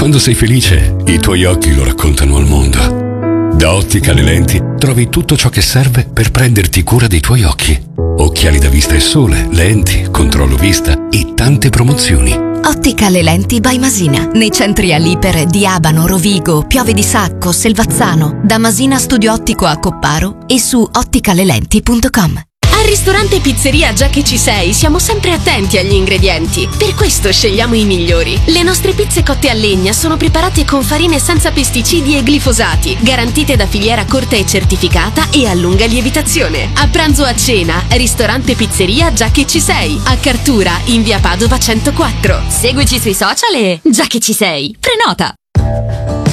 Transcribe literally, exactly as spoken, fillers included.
Quando sei felice, i tuoi occhi lo raccontano al mondo. Da Ottica Le Lenti trovi tutto ciò che serve per prenderti cura dei tuoi occhi. Occhiali da vista e sole, lenti, controllo vista e tante promozioni. Ottica Le Lenti by Masina. Nei centri Alipere di Abano, Rovigo, Piove di Sacco, Selvazzano, da Masina Studio Ottico a Copparo e su otticalelenti punto com. Al ristorante Pizzeria Già che ci sei siamo sempre attenti agli ingredienti. Per questo scegliamo i migliori. Le nostre pizze cotte a legna sono preparate con farine senza pesticidi e glifosati, garantite da filiera corta e certificata e a lunga lievitazione. A pranzo o a cena, ristorante Pizzeria Già che ci sei. A Cartura, in via Padova centoquattro. Seguici sui social e Già che ci sei. Prenota!